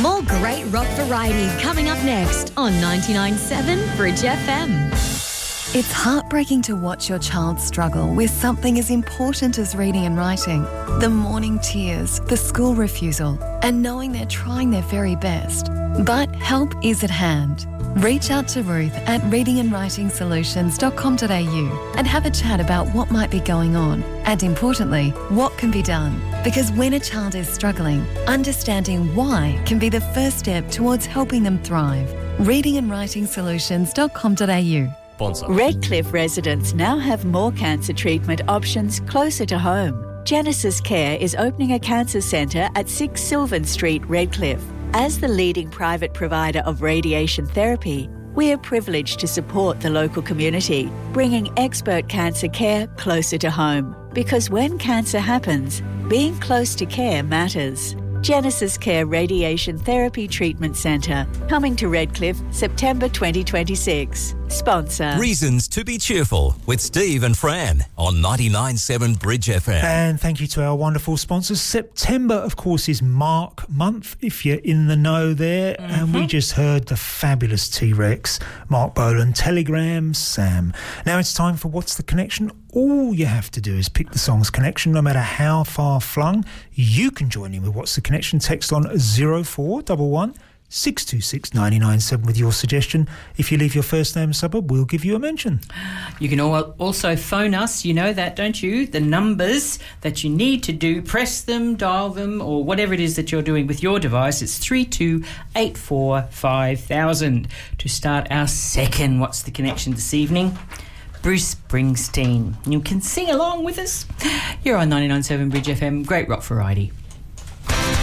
More great rock variety coming up next on 99.7 Bridge FM. It's heartbreaking to watch your child struggle with something as important as reading and writing. The morning tears, the school refusal, and knowing they're trying their very best. But help is at hand. Reach out to Ruth at readingandwritingsolutions.com.au and have a chat about what might be going on and, importantly, what can be done. Because when a child is struggling, understanding why can be the first step towards helping them thrive. readingandwritingsolutions.com.au. Redcliffe residents now have more cancer treatment options closer to home. Genesis Care is opening a cancer centre at 6 Sylvan Street, Redcliffe. As the leading private provider of radiation therapy, we are privileged to support the local community, bringing expert cancer care closer to home. Because when cancer happens, being close to care matters. Genesis Care Radiation Therapy Treatment Centre, coming to Redcliffe, September 2026. Sponsor. Reasons to be cheerful with Steve and Fran on 99.7 Bridge FM. And thank you to our wonderful sponsors. September, of course, is Mark month, if you're in the know there. Mm-hmm. And we just heard the fabulous T-Rex, Mark Bolan, Telegram, Sam. Now it's time for What's the Connection? All you have to do is pick the song's connection, no matter how far flung. You can join in with What's the Connection. Text on 0411 626 997 with your suggestion. If you leave your first name and suburb, we'll give you a mention. You can also phone us, you know that, don't you? The numbers that you need to do, press them, dial them, or whatever it is that you're doing with your device. It's 3284 5000 to start our second What's the Connection this evening. Bruce Springsteen. You can sing along with us. You're on 99.7 Bridge FM. Great rock variety.